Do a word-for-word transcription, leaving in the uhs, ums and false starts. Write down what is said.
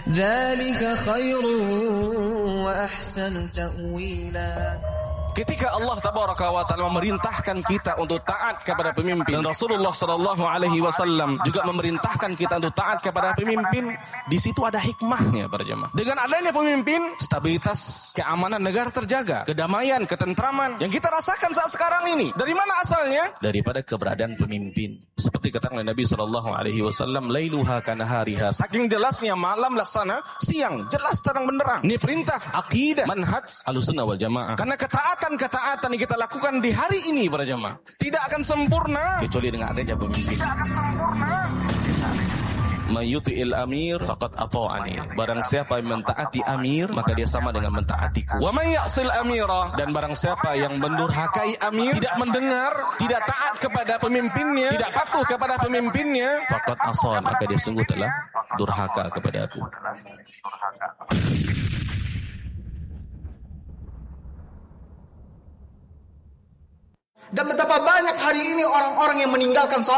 Dzalika khairun wa ahsanu ta'wila. Ketika Allah Tabaraka wa Ta'ala memerintahkan kita untuk taat kepada pemimpin, dan Rasulullah Sallallahu Alaihi Wasallam juga memerintahkan kita untuk taat kepada pemimpin, di situ ada hikmahnya para jemaah. Dengan adanya pemimpin, stabilitas keamanan negara terjaga, kedamaian, ketentraman yang kita rasakan saat sekarang ini. Dari mana asalnya? Daripada keberadaan pemimpin. Seperti kata Nabi Sallallahu Alaihi Wasallam, lailuha kanahariha. Saking jelasnya malam laksana siang, jelas terang benderang. Ini perintah akidah manhaj Ahlussunnah wal Jamaah. Karena ketaatan ketaatan yang kita lakukan di hari ini para jemaah tidak akan sempurna kecuali dengan adanya pemimpin. Mayyuti'il amir faqad ata'ani. Barang siapa yang mentaati amir, maka dia sama dengan mentaatiku. Wa may ya'sil amira, dan barang siapa yang mendurhakai amir, tidak mendengar, tidak taat kepada pemimpinnya, tidak patuh kepada pemimpinnya, faqad asan, maka dia sungguh telah durhaka kepada aku. Dan betapa banyak hari ini orang-orang yang meninggalkan salat.